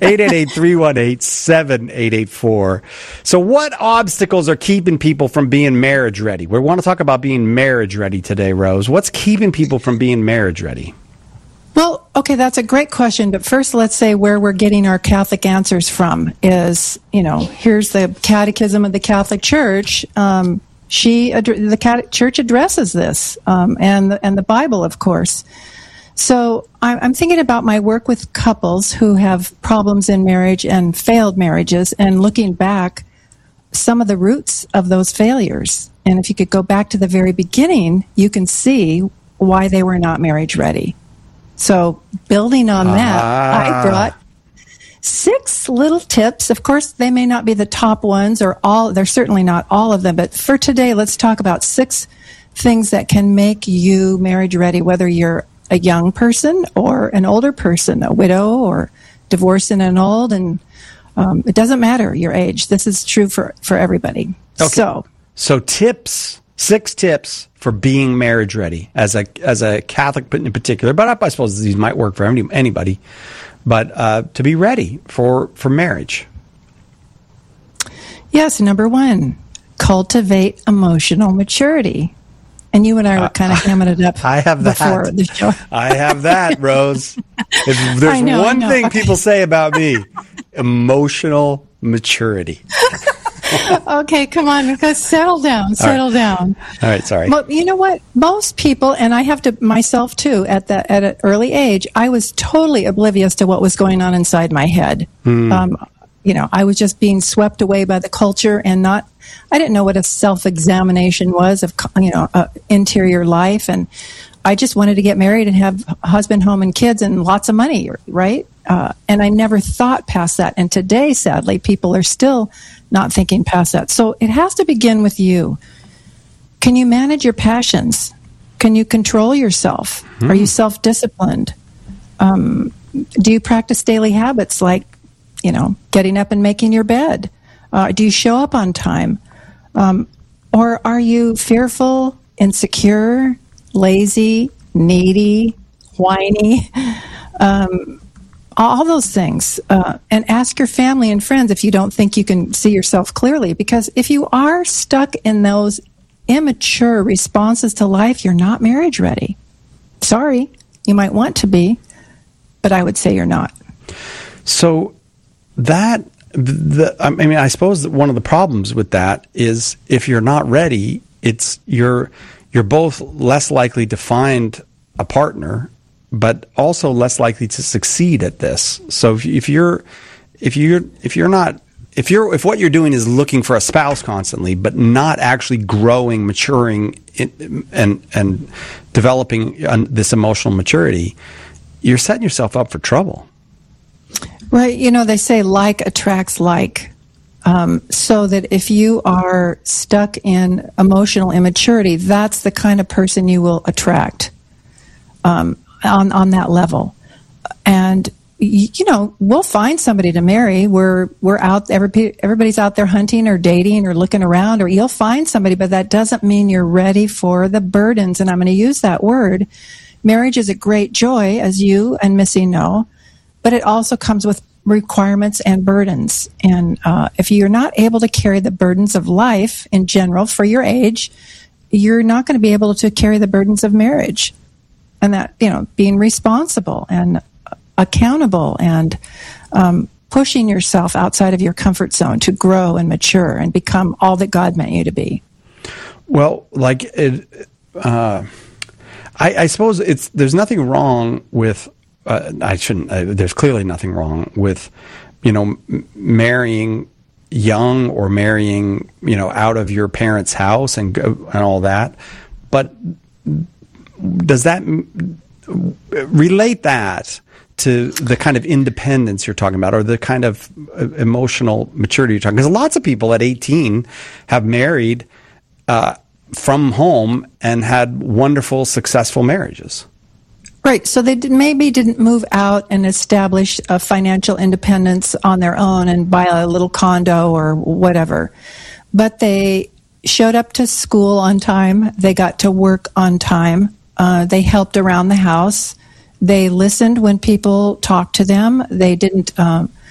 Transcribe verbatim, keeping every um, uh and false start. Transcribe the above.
eight eight eight, three one eight, seven eight eight four. So what obstacles are keeping people from being marriage ready? We want to talk about being marriage ready today, Rose. What's keeping people from being marriage ready? Well, okay, that's a great question. But first, let's say where we're getting our Catholic answers from is, you know, here's the Catechism of the Catholic Church. Um, she, the Catholic Church addresses this, um, and the, and the Bible, of course. So I'm thinking about my work with couples who have problems in marriage and failed marriages, and looking back some of the roots of those failures. And if you could go back to the very beginning, you can see why they were not marriage ready. So building on that, ah. I brought six little tips. Of course, they may not be the top ones or all, they're certainly not all of them, but for today, let's talk about six things that can make you marriage ready, whether you're a young person or an older person, a widow or divorcing an old, and um, it doesn't matter your age. This is true for, for everybody. Okay. So, so tips, six tips for being marriage ready as a as a Catholic in particular, but I, I suppose these might work for any, anybody. But uh, to be ready for, for marriage. Yes, number one, cultivate emotional maturity. And you and I were kind of uh, hamming it up I have before that. the show. I have that, Rose. If there's know, one thing okay. people say about me, emotional maturity. Okay, come on, because settle down, settle All right. down. All right, sorry. Well, you know what? Most people, and I have to myself too, at the at an early age, I was totally oblivious to what was going on inside my head. Hmm. Um, you know, I was just being swept away by the culture and not. I didn't know what a self-examination was of, you know, uh, interior life, and I just wanted to get married and have a husband, home, and kids, and lots of money, right? Uh, and I never thought past that. And today, sadly, people are still not thinking past that. So it has to begin with you. Can you manage your passions? Can you control yourself? Hmm. Are you self-disciplined? Um, do you practice daily habits like, you know, getting up and making your bed? Uh, do you show up on time? Um, or are you fearful, insecure, lazy, needy, whiny? Um, all those things. Uh, and ask your family and friends if you don't think you can see yourself clearly. Because if you are stuck in those immature responses to life, you're not marriage ready. Sorry, you might want to be, but I would say you're not. So that... The, I mean, I suppose that one of the problems with that is if you're not ready, it's you're you're both less likely to find a partner, but also less likely to succeed at this. So if, if you're if you're if you're not if you're if what you're doing is looking for a spouse constantly, but not actually growing, maturing, in, and and developing this emotional maturity, you're setting yourself up for trouble. Right. You know, they say like attracts like. Um, so that if you are stuck in emotional immaturity, that's the kind of person you will attract um, on, on that level. And, you know, we'll find somebody to marry. We're, we're out, everybody, everybody's out there hunting or dating or looking around, or you'll find somebody, but that doesn't mean you're ready for the burdens. And I'm going to use that word. Marriage is a great joy, as you and Missy know. But it also comes with requirements and burdens. And uh, if you're not able to carry the burdens of life in general for your age, you're not going to be able to carry the burdens of marriage. And that, you know, being responsible and accountable and um, pushing yourself outside of your comfort zone to grow and mature and become all that God meant you to be. Well, like, it, uh, I, I suppose it's there's nothing wrong with Uh, I shouldn't. Uh, there's clearly nothing wrong with, you know, m- marrying young or marrying, you know, out of your parents' house and go, and all that. But does that m- relate that to the kind of independence you're talking about, or the kind of emotional maturity you're talking? Because lots of people at eighteen have married uh, from home and had wonderful, successful marriages. Right. So they did, maybe didn't move out and establish a financial independence on their own and buy a little condo or whatever. But they showed up to school on time. They got to work on time. Uh, they helped around the house. They listened when people talked to them. They didn't um,